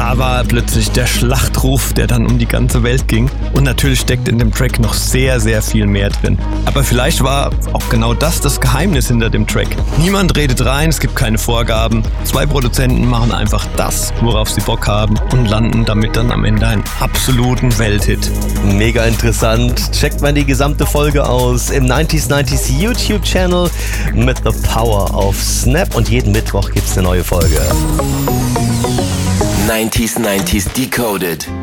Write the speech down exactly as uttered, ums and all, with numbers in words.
da war plötzlich der Schlachtruf, der dann um die ganze Welt ging. Und natürlich steckt in dem Track noch sehr, sehr viel mehr drin. Aber vielleicht war auch genau das das Geheimnis hinter dem Track. Niemand redet rein, es gibt keine Vorgaben. Zwei Produzenten machen einfach das, worauf sie Bock haben und landen damit dann am Ende einen absoluten Welthit. Mega interessant. Checkt mal die gesamte Folge aus im neunziger neunzig YouTube-Channel mit The Power of Snap und jeden Mittwoch gibt's eine neue Folge. neunziger neunzig Decoded.